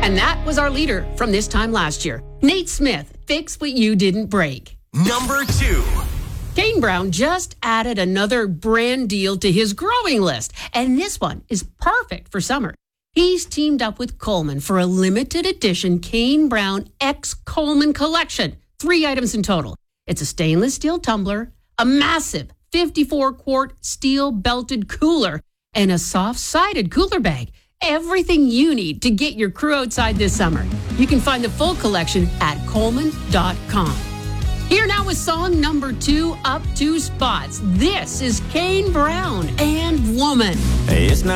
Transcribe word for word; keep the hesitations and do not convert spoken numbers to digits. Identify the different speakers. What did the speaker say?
Speaker 1: And that was our leader from this time last year. Nate Smith, Fix What You Didn't Break.
Speaker 2: Number two.
Speaker 1: Kane Brown just added another brand deal to his growing list, and this one is perfect for summer. He's teamed up with Coleman for a limited edition Kane Brown X Coleman collection. Three items in total. It's a stainless steel tumbler, a massive fifty-four quart steel belted cooler, and a soft-sided cooler bag. Everything you need to get your crew outside this summer. You can find the full collection at coleman dot com. Here now with song number two, up two spots. This is Kane Brown and Woman.
Speaker 3: It's not